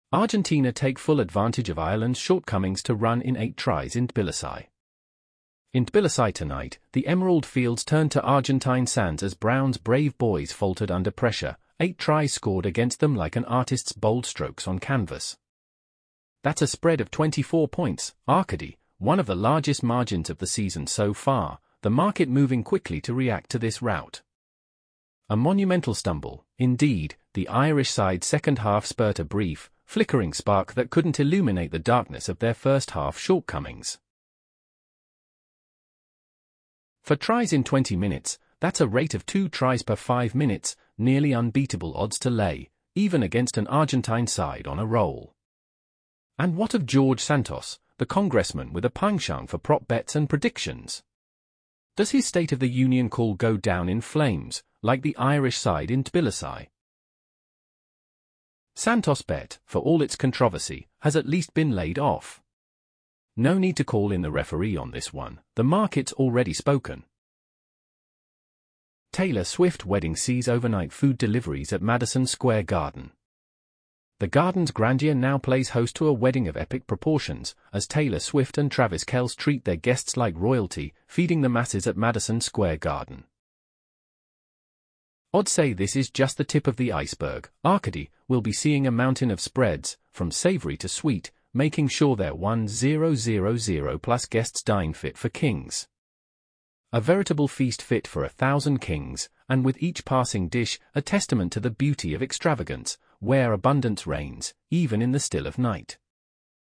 Argentina take full advantage of Ireland's shortcomings to run in 8 tries in Tbilisi. In Tbilisi tonight, the Emerald Fields turned to Argentine sands as Brown's brave boys faltered under pressure, 8 tries scored against them like an artist's bold strokes on canvas. That's a spread of 24 points, Arcady, one of the largest margins of the season so far, the market moving quickly to react to this rout. A monumental stumble, indeed, the Irish side's second half spurred a brief, flickering spark that couldn't illuminate the darkness of their first half shortcomings. For tries in 20 minutes, that's a rate of 2 tries per 5 minutes, nearly unbeatable odds to lay, even against an Argentine side on a roll. And what of George Santos, the congressman with a penchant for prop bets and predictions? Does his State of the Union call go down in flames, like the Irish side in Tbilisi? Santos' bet, for all its controversy, has at least been laid off. No need to call in the referee on this one, the market's already spoken. Taylor Swift wedding sees overnight food deliveries at Madison Square Garden. The Garden's grandeur now plays host to a wedding of epic proportions, as Taylor Swift and Travis Kelce treat their guests like royalty, feeding the masses at Madison Square Garden. Odds say this is just the tip of the iceberg. Arcady will be seeing a mountain of spreads, from savory to sweet, making sure their 1000 plus guests dine fit for kings. A veritable feast fit for 1,000 kings, and with each passing dish a testament to the beauty of extravagance, where abundance reigns, even in the still of night.